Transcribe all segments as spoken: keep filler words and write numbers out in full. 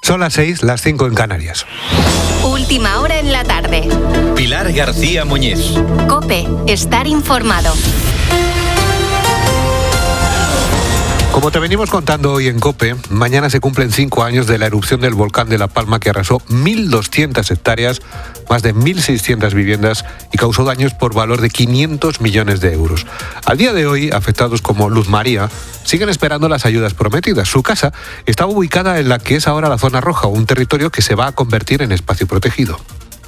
Son las seis, las cinco en Canarias. Última hora en la tarde. Pilar García Muñiz. COPE, estar informado. Como te venimos contando hoy en COPE, mañana se cumplen cinco años de la erupción del volcán de La Palma, que arrasó mil doscientas hectáreas, más de mil seiscientas viviendas y causó daños por valor de quinientos millones de euros. Al día de hoy, afectados como Luz María siguen esperando las ayudas prometidas. Su casa estaba ubicada en la que es ahora la zona roja, un territorio que se va a convertir en espacio protegido.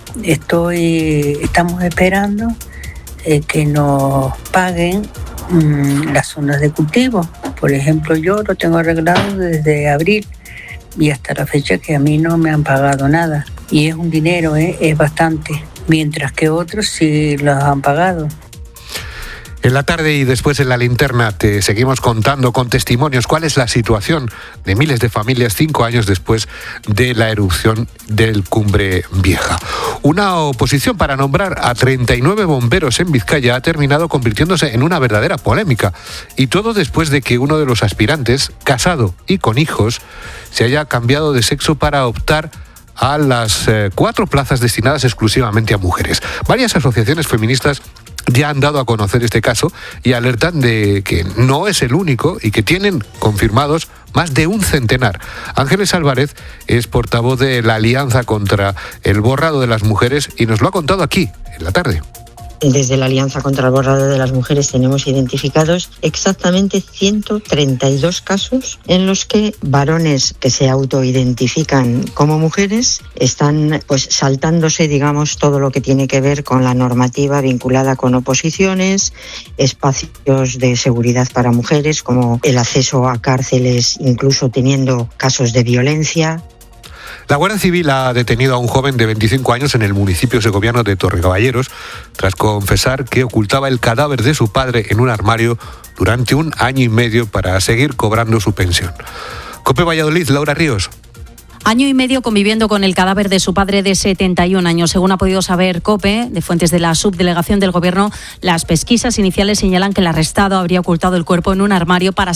Estoy, estamos esperando eh, que nos paguen mmm, las zonas de cultivo. Por ejemplo, yo lo tengo arreglado desde abril y hasta la fecha que a mí no me han pagado nada. Y es un dinero, ¿eh? Es bastante, mientras que otros sí los han pagado. En la tarde y después en la linterna te seguimos contando con testimonios cuál es la situación de miles de familias cinco años después de la erupción del Cumbre Vieja. Una oposición para nombrar a treinta y nueve bomberos en Vizcaya ha terminado convirtiéndose en una verdadera polémica. Y todo después de que uno de los aspirantes, casado y con hijos, se haya cambiado de sexo para optar a las eh, cuatro plazas destinadas exclusivamente a mujeres. Varias asociaciones feministas ya han dado a conocer este caso y alertan de que no es el único y que tienen confirmados más de un centenar. Ángeles Álvarez es portavoz de la Alianza contra el Borrado de las Mujeres y nos lo ha contado aquí, en la tarde. Desde la Alianza contra el Borrado de las Mujeres tenemos identificados exactamente ciento treinta y dos casos en los que varones que se autoidentifican como mujeres están pues saltándose, digamos, todo lo que tiene que ver con la normativa vinculada con oposiciones, espacios de seguridad para mujeres, como el acceso a cárceles, incluso teniendo casos de violencia. La Guardia Civil ha detenido a un joven de veinticinco años en el municipio segoviano de Torrecaballeros tras confesar que ocultaba el cadáver de su padre en un armario durante un año y medio para seguir cobrando su pensión. COPE Valladolid, Laura Ríos. Año y medio conviviendo con el cadáver de su padre de setenta y un años. Según ha podido saber COPE, de fuentes de la subdelegación del Gobierno, las pesquisas iniciales señalan que el arrestado habría ocultado el cuerpo en un armario para